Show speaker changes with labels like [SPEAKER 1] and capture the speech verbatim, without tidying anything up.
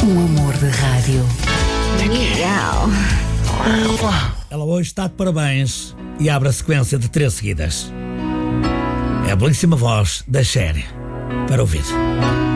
[SPEAKER 1] Um amor de rádio.
[SPEAKER 2] Legal.
[SPEAKER 3] Ela hoje está de parabéns e abre a sequência de três seguidas. É a belíssima voz da Cher para ouvir.